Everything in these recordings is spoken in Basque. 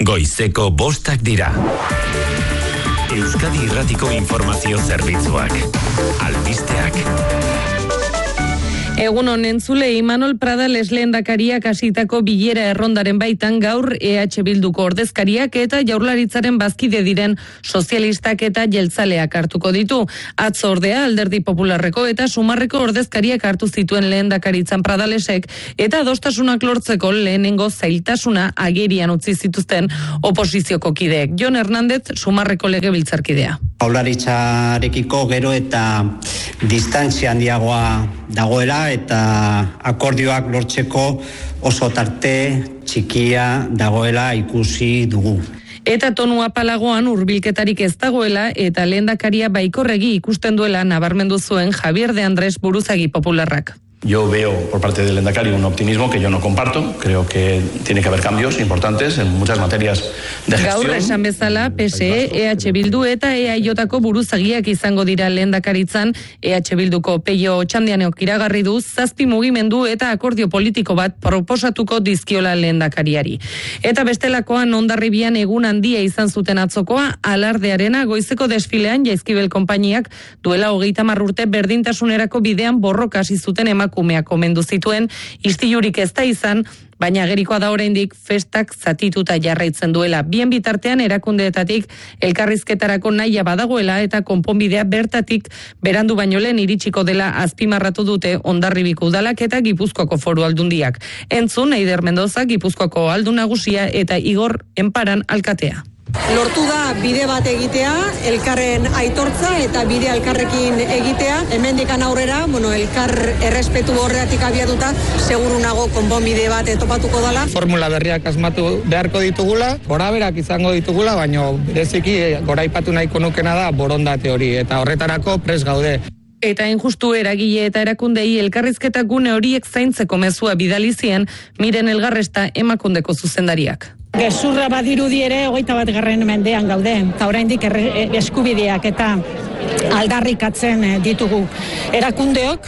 Goizeko 5 dira. Euskadi Irratiko Informazio Zerbitzuak. Albisteak. Egun honen zule, Imanol Prada lehendakariak hasitako bilera errondaren baitan gaur EH Bilduko ordezkariak eta Jaurlaritzaren bazkide diren sozialistak eta jeltzaleak hartuko ditu. Atzo ordea Alderdi Popularreko eta Sumarreko ordezkariak hartu zituen lehendakaritzan Pradalesek eta adostasunak lortzeko lehenengo zailtasuna agerian utzi zituzten oposizioko kideek. Jon Hernández, Sumarreko legebiltzarkidea. Jaurlaritzarekiko gero eta distantzia handiagoa dagoela eta akordioak lortzeko oso tarte txikia dagoela ikusi dugu. Eta tonu apalagoan hurbilketarik ez dagoela eta lehendakaria baikorregi ikusten duela nabarmendu zuen Javier de Andrés buruzagi Popularrak. Yo veo por parte del lehendakari un optimismo que yo no comparto. Creo que tiene que haber cambios importantes en muchas materias de gestión. Gaur esan bezala, PSE, EH Bildu eta EAJ-ko buruzagiak izango dira lehendakaritzan. EH Bilduko Peio Otxandianeok iragarri du 7 mugimendu eta akordio politiko bat proposatuko dizkiola lehendakariari. Eta bestelakoan Hondarribian egun handia izan zuten atzokoa, alardearena goizeko desfilean Jaizkibel konpainiak duela 30 urte berdintasunerako bidean borroka hasi zuten emakumeak omendu zituen, istilurik ez da izan, baina agerikoa da oraindik festak zatituta jarraitzen duela. Bien bitartean erakundeetatik elkarrizketarako nahia badagoela eta konponbidea bertatik berandu baino lehen iritsiko dela azpimarratu dute Hondarribiko udalak eta Gipuzkoako Foru Aldundiak. Entzun Eider Mendoza, Gipuzkoako aldun nagusia eta Igor Enparan alkatea. Lortu da bide bat egitea, elkarren aitortza eta bide elkarrekin egitea. Hemendikan aurrera, elkar errespetu horretik abiatuta, seguru nago konponbide bat topatuko dela. Formula berriak asmatu beharko ditugula, goraberak izango ditugula, baina bereziki goraipatu nahiko nukena da borondate hori eta horretarako prest gaude. Eta injustu eragile eta erakundei elkarrizketa gune horiek zaintzeko mezua bidalizien Miren Elgarresta Emakundeko zuzendariak. Gezurra badirudi ere 21. mendean gaude, eta oraindik eskubideak eta aldarrikatzen ditugu. Erakundeok,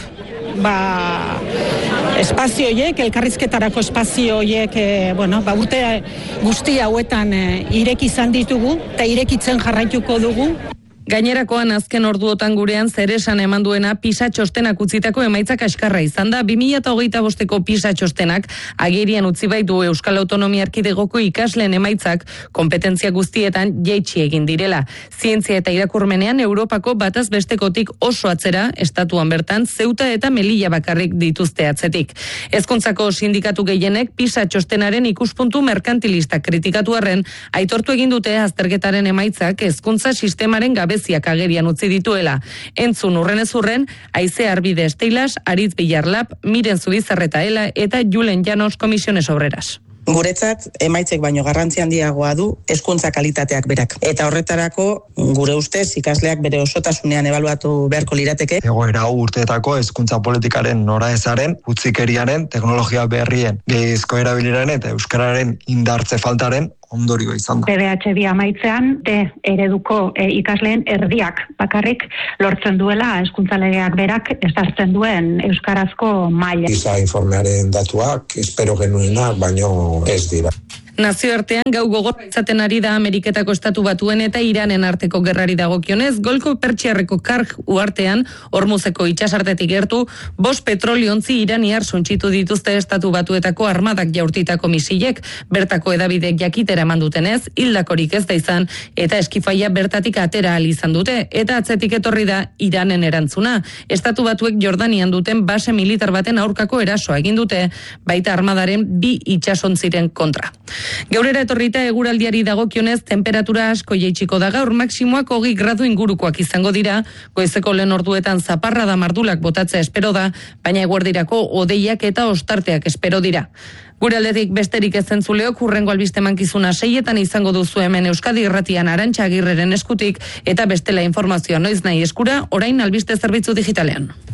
espazio horiek, elkarrizketarako espazio horiek, urte guzti hauetan ireki izan ditugu, eta irekitzen jarraituko dugu. Gainerakoan azken orduotan gurean zeresan eman duena PISA txostenak utzitako emaitzak kaskarra izan da. 2025ko PISA txostenak agerian utzi baitu Euskal Autonomia Erkidegoko ikasleen emaitzak konpetentzia guztietan jaitsi egin direla. Zientzia eta irakurmenean Europako bataz bestekotik oso atzera, estatuan bertan Zeuta eta Melilla bakarrik dituzte atzetik. Hezkuntzako sindikatu gehienek PISA txostenaren ikuspuntu merkantilista kritikatu arren, aitortu egin dute azterketaren emaitzak hezkuntza sistemaren gabeziak agerian utzi dituela. Entzun urrenez urren, Aize Arbide Esteilas, Aritz Bilarlap, Miren Zubizarreta Ela eta Julen Llanos Komisiones Obreras. Guretzat, emaitzek baino garrantzi handiagoa du hezkuntza kalitateak berak. Eta horretarako, gure ustez, ikasleak bere osotasunean ebaluatu beharko lirateke. Egoera urteetako hezkuntza politikaren noraezaren, utzikeriaren, teknologia berrien, gehiezko erabileren eta euskararen indartze faltaren ondorioa izan da. PBH amaitzean, ereduko ikasleen erdiak bakarrik lortzen duela hezkuntza legeak berak ezartzen duen euskarazko maila. PISA informearen datuak, espero genuenak, baino ez dira. Nazioartean gau gogorra izaten ari da Ameriketako Estatu Batuen eta Iranen arteko gerrari dagokionez, Golko Pertsiarreko Karg uhartean, Hormuzeko itsasartetik gertu, 5 petroliontzi iraniar suntsitu dituzte Estatu Batuetako armadak jaurtitako misilek, bertako edabidek jakitera eman dutenez, hildakorik ez da izan, eta eskifaia bertatik atera ahal izan dute, eta atzetik etorri da Iranen erantzuna. Estatu Batuek Jordanian duten base militar baten aurkako erasoa egin dute, baita armadaren 2 itsasontziren kontra. Gaurera etorrita eguraldiari dagokionez temperatura asko jaitsiko da gaur, maksimoak 20 gradu ingurukoak izango dira, goizeko lehen orduetan zaparra da mardulak botatzea espero da, baina eguerdirako hodeiak eta ostarteak espero dira. Gure aldetik besterik ez entzuleok, hurrengo albiste mankizuna 6etan izango duzu hemen Euskadi Irratian Arantxa Agirreren eskutik eta bestela informazioa noiz nahi eskura, orain albiste zerbitzu digitalean.